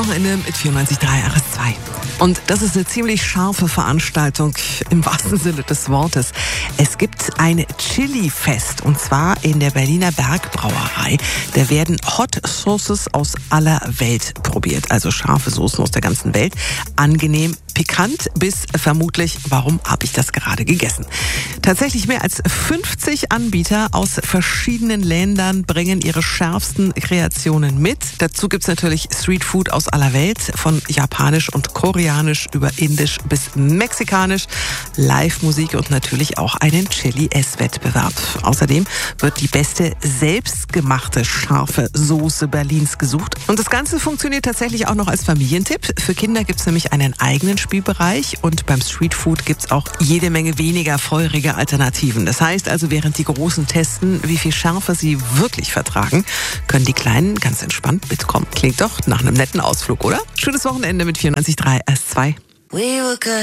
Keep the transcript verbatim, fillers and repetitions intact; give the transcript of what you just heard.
Wochenende mit vierundneunzig Komma drei R S zwei. Und das ist eine ziemlich scharfe Veranstaltung im wahrsten Sinne des Wortes. Es gibt ein Chili-Fest und zwar in der Berliner Bergbrauerei. Da werden Hot Sauces aus aller Welt probiert, also scharfe Soßen aus der ganzen Welt. Angenehm, pikant bis vermutlich, warum habe ich das gerade gegessen? Tatsächlich mehr als fünfzig Anbieter aus verschiedenen Ländern bringen ihre schärfsten Kreationen mit. Dazu gibt's natürlich Streetfood aus aller Welt, von japanisch und koreanisch über indisch bis mexikanisch, Live-Musik und natürlich auch einen Chili-Ess-Wettbewerb. Außerdem wird die beste selbstgemachte scharfe Soße Berlins gesucht. Und das Ganze funktioniert tatsächlich auch noch als Familientipp. Für Kinder gibt's nämlich einen eigenen Spielbereich und beim Streetfood gibt's auch jede Menge weniger feurige Alternativen. Das heißt also, während die Großen testen, wie viel Schärfe sie wirklich vertragen, können die Kleinen ganz entspannt mitkommen. Klingt doch nach einem netten Ausflug, oder? Schönes Wochenende mit vierundneunzig Komma drei R S zwei.